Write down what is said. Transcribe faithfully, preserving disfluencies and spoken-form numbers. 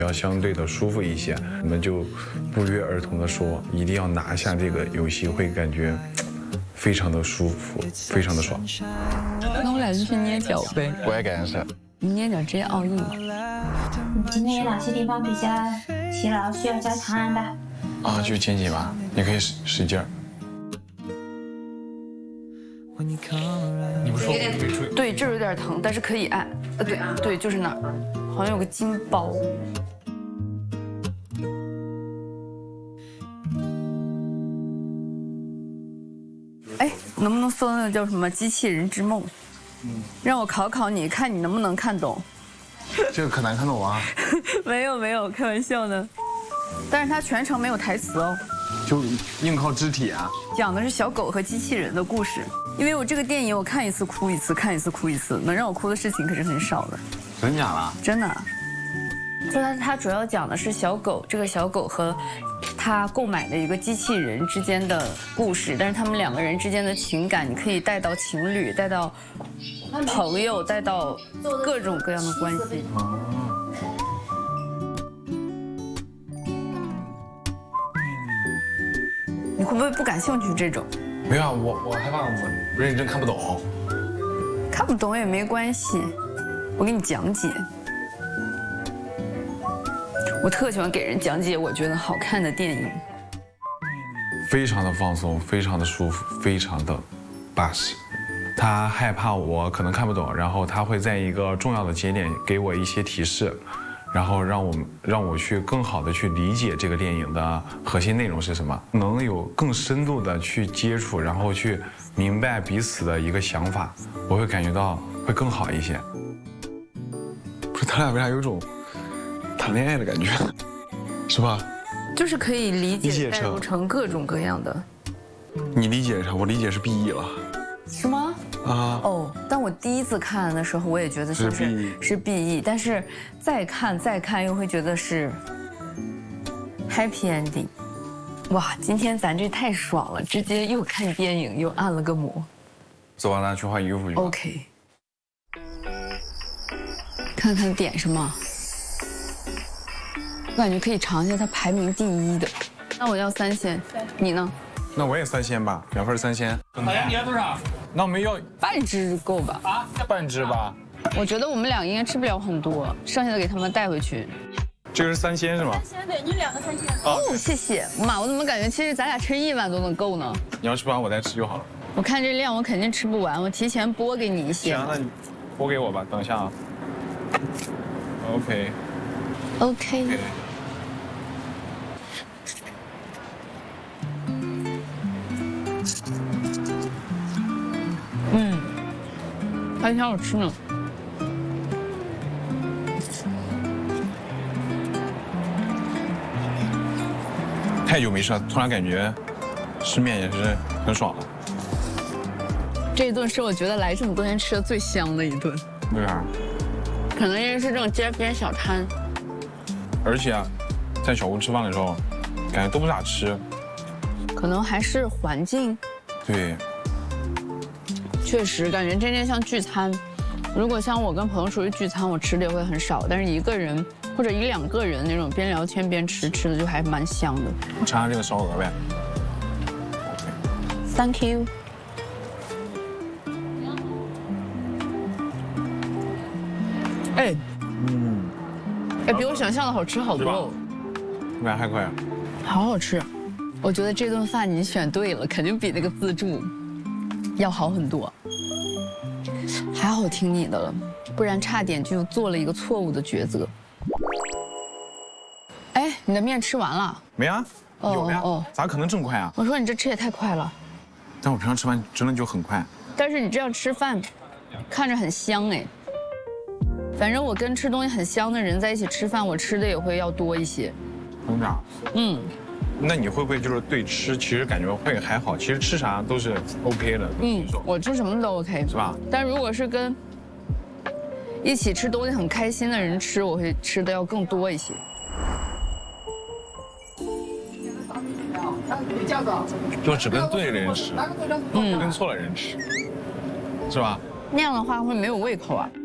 要相对的舒服一些。我们就不约而同的说，一定要拿下这个游戏，会感觉非常的舒服，非常的爽。 那我俩就去捏脚呗。 我也感觉是。 你捏脚直接奥运。 今天有哪些地方比较疲劳，需要加强按的？ 啊，就肩颈吧，你可以使使劲儿。你不是说腿椎？ 对，这儿有点疼，但是可以按。呃，对对，就是那儿，好像有个筋包。哎，能不能搜那个叫什么《机器人之梦》？嗯，让我考考你，看你能不能看懂。 这个可难看懂啊！ 没有没有，开玩笑的。但是它全程没有台词哦， 就硬靠肢体啊。 讲的是小狗和机器人的故事。因为我这个电影我看一次哭一次，看一次哭一次，能让我哭的事情可是很少的。 真假的？ 真的。就它它主要讲的是小狗，这个小狗和他购买的一个机器人之间的故事，但是他们两个人之间的情感，你可以带到情侣，带到朋友，带到各种各样的关系。你会不会不感兴趣这种？ 没有啊，我我害怕我认真看不懂。 看不懂也没关系，我给你讲解。我特喜欢给人讲解我觉得好看的电影， 非常的放松，非常的舒服，非常的巴适。他害怕我可能看不懂，然后他会在一个重要的节点给我一些提示，然后让我让我去更好的去理解这个电影的核心内容是什么，能有更深度的去接触，然后去明白彼此的一个想法，我会感觉到会更好一些。不是他俩为啥有种谈恋爱的感觉，是吧？ 就是可以理解理解带入成各种各样的。 你理解啥？我理解是 B E 了。 是吗？ 啊。 哦，但我第一次看的时候，我也觉得是是是 B E， 但是再看再看又会觉得是 Happy Ending。哇，今天咱这太爽了，直接又看电影又按了个摩。 做完了去换衣服去吧。 OK。看看点什么？我感觉可以尝一下它排名第一的。那我要三鲜，你呢？ 那我也三鲜吧，两份三鲜。 老杨，你要多少？ 那我们要半只够吧？ 啊， 半只吧。 我觉得我们俩应该吃不了很多，剩下的给他们带回去。 这个是三鲜是吗？ 三鲜，对你两个三鲜。 哦，谢谢。妈，我怎么感觉其实咱俩吃一碗都能够呢？ 你要吃不完我再吃就好了。 我看这量我肯定吃不完，我提前拨给你一些。 行，那你拨给我吧，等一下啊。OK。 OK。嗯，还挺好吃呢。 太久没吃了，突然感觉吃面也是很爽的。 这一顿是我觉得来这么多天吃的最香的一顿。 为啥？ 可能因为是这种街边小摊。 而且啊，在小屋吃饭的时候，感觉都不咋吃。 可能还是环境。 对。 确实，感觉天天像聚餐。如果像我跟朋友出去聚餐，我吃的也会很少，但是一个人或者一两个人那种边聊天边吃，吃的就还蛮香的。 你尝尝这个烧鹅呗。 Thank you。哎，嗯，哎，比我想象的好吃好多哦。 你买还快啊？ 好好吃，我觉得这顿饭你选对了，肯定比那个自助要好很多。还好听你的了，不然差点就做了一个错误的抉择。哎，你的面吃完了？ 没啊，有呀。 哦， 咋可能这么快啊？ 我说你这吃也太快了。 但我平常吃饭真的就很快。 但是你这样吃饭，看着很香哎。反正我跟吃东西很香的人在一起吃饭，我吃的也会要多一些。 真的？ 嗯。 那你会不会就是对吃其实感觉会还好？其实吃啥都是 OK 的。 嗯，我吃什么都 OK， 是吧？ 但如果是跟一起吃东西很开心的人吃，我会吃的要更多一些。 就只跟对的人吃，嗯，跟错了人吃，是吧？ 那样的话会没有胃口啊。